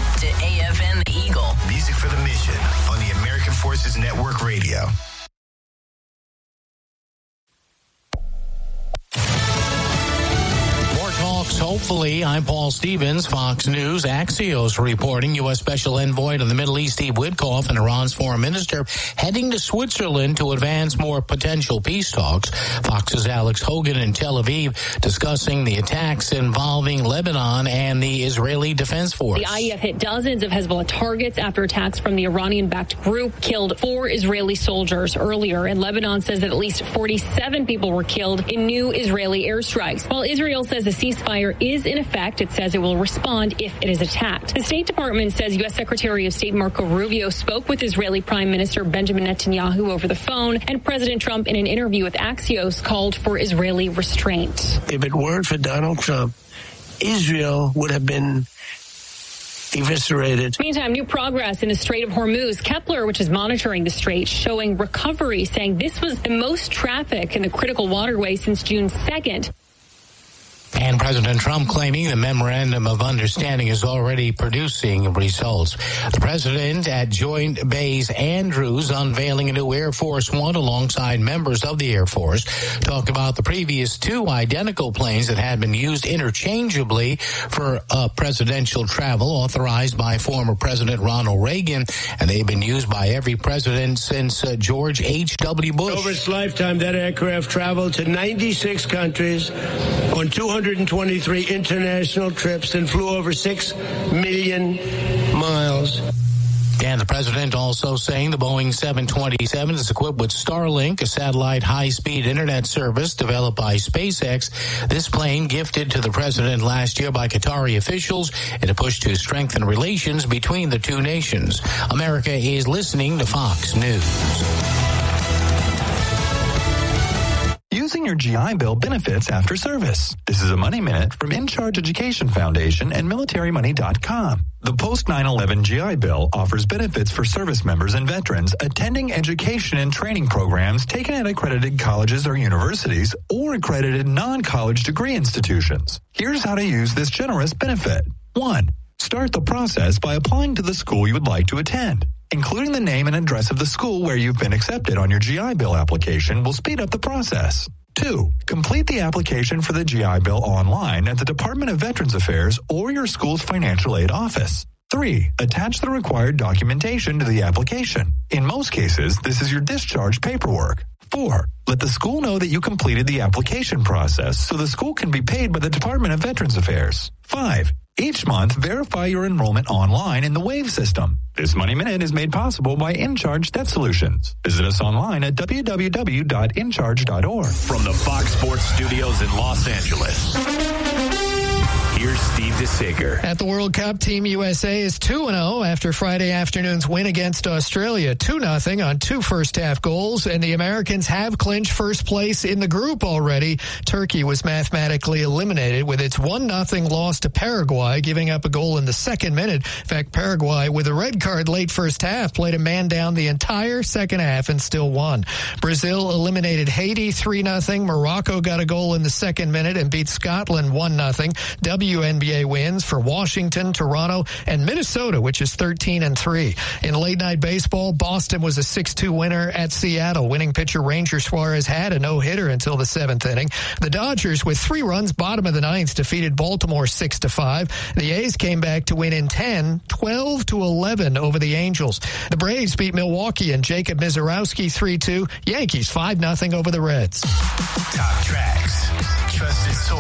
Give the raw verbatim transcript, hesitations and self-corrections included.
to A F N The Eagle. Music for the mission on the American Forces Network Radio. Hopefully, I'm Paul Stevens, Fox News. Axios reporting U S. Special Envoy to the Middle East, Steve Witkoff, and Iran's foreign minister heading to Switzerland to advance more potential peace talks. Fox's Alex Hogan in Tel Aviv discussing the attacks involving Lebanon and the Israeli Defense Force. The I E F hit dozens of Hezbollah targets after attacks from the Iranian-backed group killed four Israeli soldiers earlier, and Lebanon says that at least forty-seven people were killed in new Israeli airstrikes. While Israel says the ceasefire is in effect, it says it will respond if it is attacked. The State Department says U S. Secretary of State Marco Rubio spoke with Israeli Prime Minister Benjamin Netanyahu over the phone, and President Trump, in an interview with Axios, called for Israeli restraint. If it weren't for Donald Trump, Israel would have been eviscerated. Meantime, new progress in the Strait of Hormuz. Kepler, which is monitoring the strait, showing recovery, saying this was the most traffic in the critical waterway since June second. And President Trump claiming the memorandum of understanding is already producing results. The president at Joint Base Andrews unveiling a new Air Force One alongside members of the Air Force. Talked about the previous two identical planes that had been used interchangeably for uh, presidential travel authorized by former President Ronald Reagan. And they've been used by every president since uh, George H W. Bush. Over its lifetime, that aircraft traveled to ninety-six countries on two hundred twenty-three international trips and flew over six million miles. And the president also saying the Boeing seven twenty-seven is equipped with Starlink, a satellite high-speed internet service developed by SpaceX. This plane gifted to the president last year by Qatari officials in a push to strengthen relations between the two nations. America is listening to Fox News. Using your G I Bill benefits after service. This is a Money Minute from In Charge Education Foundation and military money dot com. The post nine eleven G I Bill offers benefits for service members and veterans attending education and training programs taken at accredited colleges or universities or accredited non-college degree institutions. Here's how to use this generous benefit. One, start the process by applying to the school you would like to attend. Including the name and address of the school where you've been accepted on your G I Bill application will speed up the process. Two, complete the application for the G I Bill online at the Department of Veterans Affairs or your school's financial aid office. Three, attach the required documentation to the application. In most cases, this is your discharge paperwork. Four, let the school know that you completed the application process so the school can be paid by the Department of Veterans Affairs. Five, each month, verify your enrollment online in the WAVE system. This Money Minute is made possible by InCharge Debt Solutions. Visit us online at w w w dot in charge dot org. From the Fox Sports Studios in Los Angeles, here's Steve DeSager. At the World Cup, Team U S A is two and oh after Friday afternoon's win against Australia, two nothing on two first-half goals, and the Americans have clinched first place in the group already. Turkey was mathematically eliminated with its one nothing loss to Paraguay, giving up a goal in the second minute. In fact, Paraguay, with a red card late first half, played a man down the entire second half and still won. Brazil eliminated Haiti three nothing. Morocco got a goal in the second minute and beat Scotland one nothing. W N B A wins for Washington, Toronto, and Minnesota, which is thirteen and three. In late night baseball, Boston was a six two winner at Seattle. Winning pitcher Ranger Suarez had a no-hitter until the seventh inning. The Dodgers, with three runs bottom of the ninth, defeated Baltimore six to five. The A's came back to win in ten, twelve to eleven over the Angels. The Braves beat Milwaukee and Jacob Mizorowski three two. Yankees five nothing over the Reds. Top tracks. Trusted source.